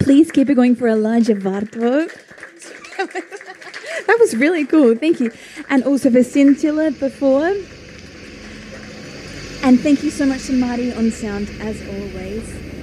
Please keep it going for Elijah Vartvo. That was really cool. Thank you. And also for Scintilla before. And thank you so much to Marty on sound, as always.